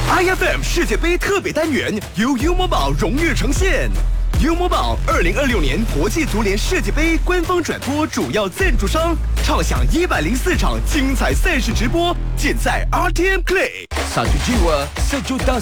IFM 世界杯特别单元由 U Mobile 荣誉呈现。U Mobile 2026年国际足联世界杯官方转播主要赞助商，畅享104场精彩赛事直播，尽在 RTM Play。 Satu jiwa, sejuta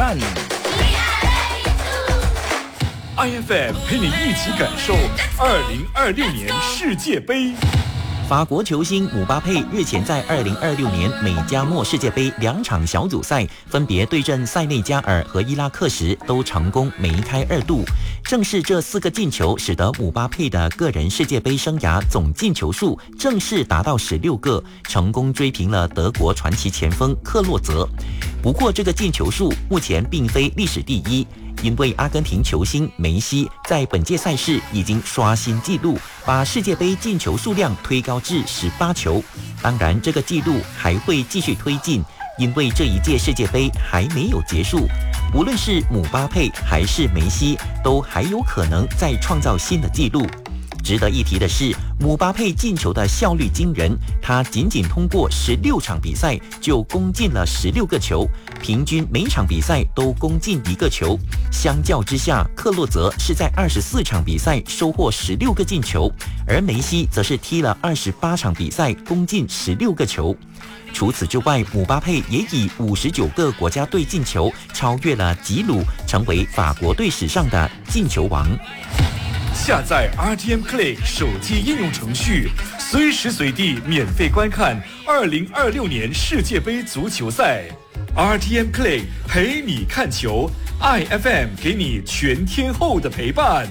sorakan。IFM 陪你一起感受2026年世界杯。 法国球星姆巴佩日前在2026年美加墨世界杯2场小组赛分别对阵塞内加尔和伊拉克时都成功梅开2度。正是这4个进球使得姆巴佩的个人世界杯生涯总进球数正式达到16个，成功追平了德国传奇前锋克洛泽。不过这个进球数目前并非历史第一，因为阿根廷球星梅西在本届赛事已经刷新纪录，把世界杯进球数量推高至18球。当然这个纪录还会继续推进，因为这一届世界杯还没有结束，无论是姆巴佩还是梅西都还有可能再创造新的纪录。值得一提的是，姆巴佩进球的效率惊人，他仅通过16场比赛就攻进了16个球，平均每场比赛都攻进1个球。相较之下，克洛泽是在24场比赛收获16个进球，而梅西则是踢了28场比赛攻进16个球。除此之外，姆巴佩也以59个国家队进球超越了吉鲁，成为法国队史上的进球王。 下载 RTM Play 手机应用程序，随时随地免费观看2026年世界杯足球赛。RTM Play 陪你看球 ，IFM 给你全天候的陪伴。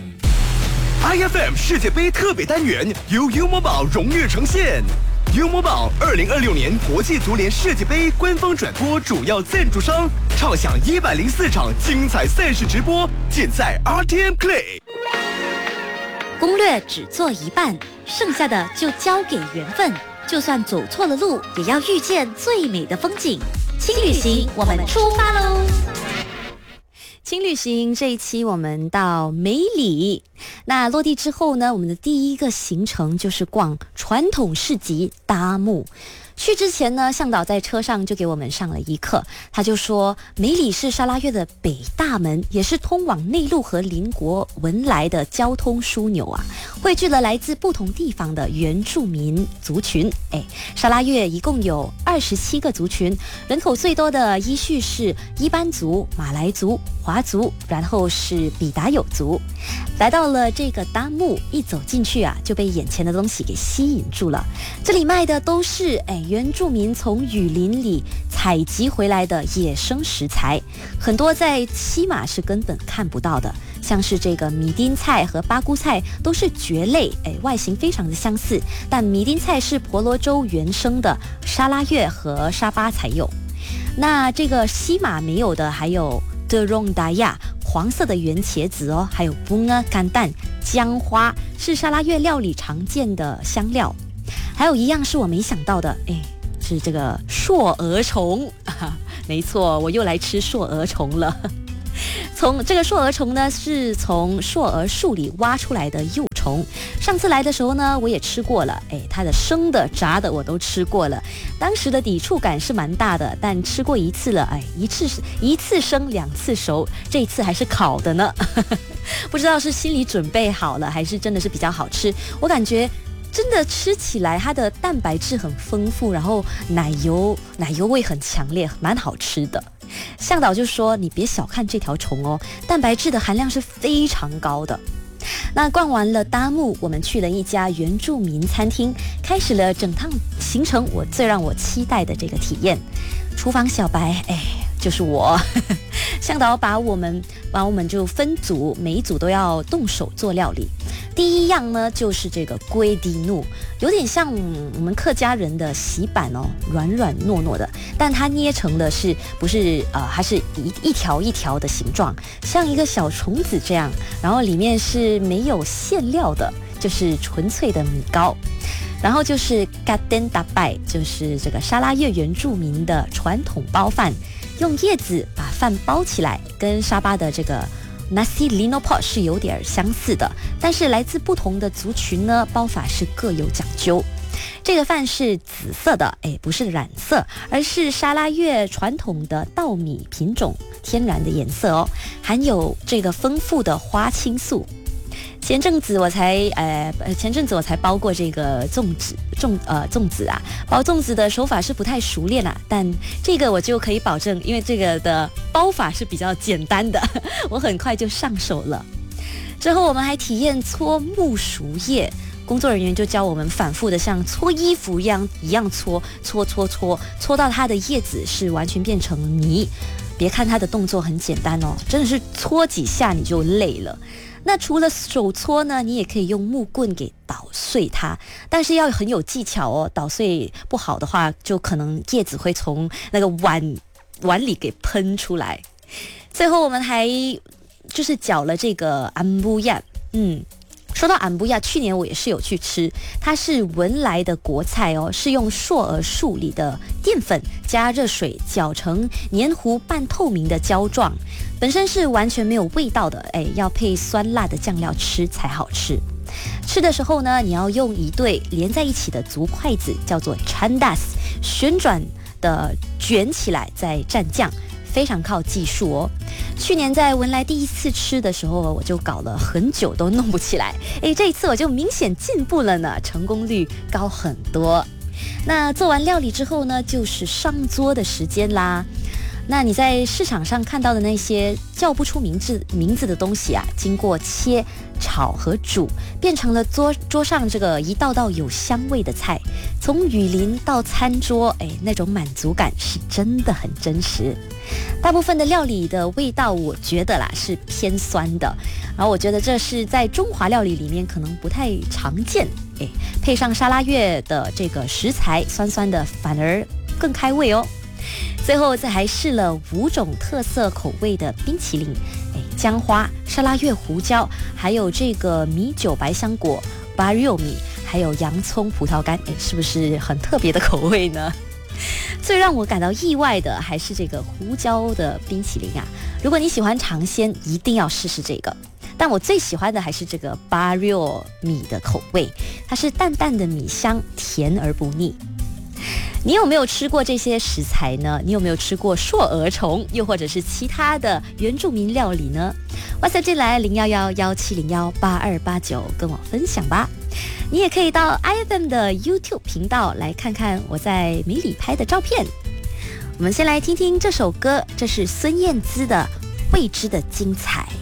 IFM 世界杯特别单元由 U Mobile 荣誉呈现。U Mobile 2026年国际足联世界杯官方转播主要赞助商，畅享104场精彩赛事直播，尽在 RTM Play。 攻略只做一半，剩下的就交给缘分。就算走错了路，也要遇见最美的风景。轻旅行，我们出发喽！轻旅行这一期我们到梅里，那落地之后呢，我们的第一个行程就是逛传统市集达木。去之前呢，向导在车上就给我们上了一课，他就说梅里是沙拉越的北大门，也是通往内陆和邻国文莱的交通枢纽啊，汇聚了来自不同地方的原住民族群。沙拉越一共有27个族群，人口最多的依序是伊班族、马来族、华族，然后是比达有族。来到了这个达木，一走进去啊，就被眼前的东西给吸引住了。这里卖的都是原住民从雨林里采集回来的野生食材，很多在西马是根本看不到的，像是这个米丁菜和巴菇菜都是蕨类，外形非常的相似，但米丁菜是婆罗洲原生的，沙拉越和沙巴才有。那这个西马没有的还有德隆达亚黄色的圆茄子哦，还有布啊干蛋、姜花，是沙拉越料理常见的香料。还有一样是我没想到的，是这个硕蛾虫。没错，我又来吃硕蛾虫了。从这个硕蛾虫呢，是从硕蛾树里挖出来的幼虫。上次来的时候呢，我也吃过了，它的生的、炸的我都吃过了。当时的抵触感是蛮大的，但吃过一次了，一次生2次熟，这一次还是烤的呢。不知道是心理准备好了，还是真的是比较好吃。我感觉真的吃起来它的蛋白质很丰富，然后奶油味很强烈，蛮好吃的。向导就说你别小看这条虫哦，蛋白质的含量是非常高的。那逛完了达木，我们去了一家原住民餐厅，开始了整趟行程最让我期待的这个体验。厨房小白，就是我。向导把我们就分组，每一组都要动手做料理。第一样呢，就是这个龟迪怒，有点像我们客家人的洗板哦，软软糯糯的，但它捏成的是不是它是一条一条的形状，像一个小虫子这样，然后里面是没有馅料的，就是纯粹的米糕。然后就是嘎登达拜，就是这个沙拉越原住民的传统包饭，用叶子把饭包起来，跟沙巴的这个 nasi linopot 是有点相似的，但是来自不同的族群呢，包法是各有讲究。 这个饭是紫色的，不是染色，而是沙拉越传统的稻米品种天然的颜色哦，含有这个丰富的花青素。前阵子我才包过这个粽子啊，包粽子的手法是不太熟练啦，但这个我就可以保证，因为这个的包法是比较简单的，我很快就上手了。之后我们还体验搓木薯叶，工作人员就教我们反复的像搓衣服一样搓到它的叶子是完全变成泥。别看它的动作很简单哦，真的是搓几下你就累了。那除了手搓呢，你也可以用木棍给捣碎它，但是要很有技巧哦，捣碎不好的话，就可能叶子会从那个碗里给喷出来。最后我们还就是搅了这个安布亚，说到安布亚，去年我也是有去吃，它是文莱的国菜哦，是用硕儿树里的淀粉加热水搅成黏糊半透明的胶状，本身是完全没有味道的，要配酸辣的酱料吃才好吃。吃的时候呢，你要用一对连在一起的竹筷子，叫做 chandas， 旋转的卷起来再蘸酱，非常靠技术哦。去年在文莱第一次吃的时候，我就搞了很久都弄不起来，这一次我就明显进步了呢，成功率高很多。那做完料理之后呢，就是上桌的时间啦。那你在市场上看到的那些叫不出名字的东西啊，经过切、炒和煮，变成了桌上这个一道道有香味的菜。从雨林到餐桌，那种满足感是真的很真实。大部分的料理的味道，我觉得啦是偏酸的，然后我觉得这是在中华料理里面可能不太常见。配上沙拉越的这个食材，酸酸的反而更开胃哦。最后还试了5种特色口味的冰淇淋，姜花、沙拉越胡椒，还有这个米酒百香果、barrio米，还有洋葱葡萄干，是不是很特别的口味呢？最让我感到意外的还是这个胡椒的冰淇淋啊！如果你喜欢尝鲜，一定要试试这个。但我最喜欢的还是这个barrio米的口味，它是淡淡的米香，甜而不腻。你有没有吃过这些食材呢？你有没有吃过硕蛾虫，又或者是其他的原住民料理呢？WhatsApp 进来011-1701-8289跟我分享吧。你也可以到 IFM 的 YouTube 频道来看看我在米里拍的照片。我们先来听听这首歌，这是孙燕姿的《未知的精彩》。